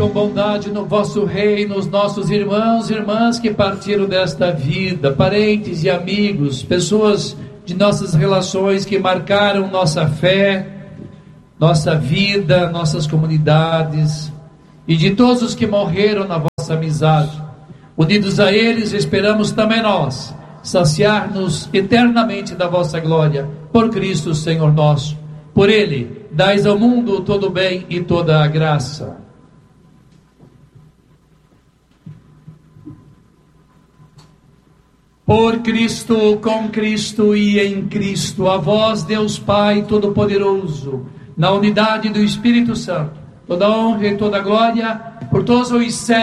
Com bondade no vosso reino, os nossos irmãos e irmãs que partiram desta vida, parentes e amigos, pessoas de nossas relações que marcaram nossa fé, nossa vida, nossas comunidades, e de todos os que morreram na vossa amizade. Unidos a eles, esperamos também nós saciar-nos eternamente da vossa glória, por Cristo Senhor nosso. Por Ele, dais ao mundo todo o bem e toda a graça. Por Cristo, com Cristo e em Cristo, a vós, Deus Pai Todo-Poderoso, na unidade do Espírito Santo, toda honra e toda glória por todos os séculos.